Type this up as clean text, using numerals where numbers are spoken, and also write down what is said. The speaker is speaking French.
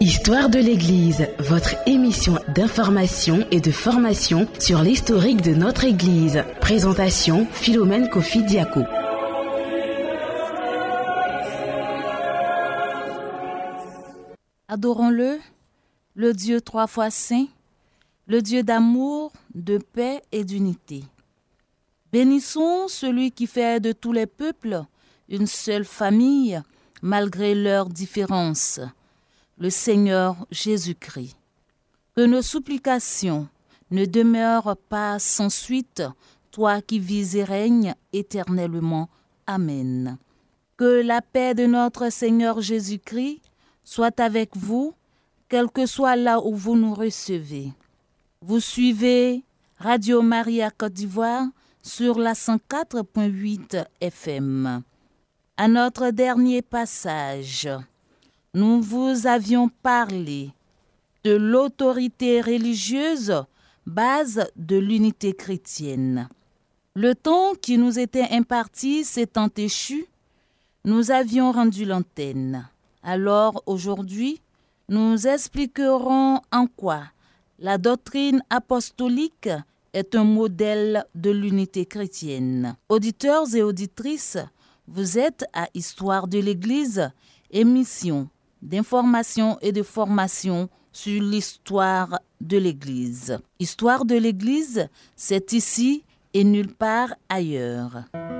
Histoire de l'Église, votre émission d'information et de formation sur l'historique de notre Église. Présentation Philomène Kofi Diako. Adorons-le, le Dieu trois fois saint, le Dieu d'amour, de paix et d'unité. Bénissons celui qui fait de tous les peuples une seule famille, malgré leurs différences, le Seigneur Jésus-Christ. Que nos supplications ne demeurent pas sans suite, toi qui vis et règnes éternellement. Amen. Que la paix de notre Seigneur Jésus-Christ soit avec vous, quel que soit là où vous nous recevez. Vous suivez Radio Maria Côte d'Ivoire sur la 104.8 FM. À notre dernier passage, nous vous avions parlé de l'autorité religieuse, base de l'unité chrétienne. Le temps qui nous était imparti s'étant échu, nous avions rendu l'antenne. Alors aujourd'hui, nous expliquerons en quoi la doctrine apostolique est un modèle de l'unité chrétienne. Auditeurs et auditrices, vous êtes à Histoire de l'Église, émission d'information et de formation sur l'histoire de l'Église. Histoire de l'Église, c'est ici et nulle part ailleurs.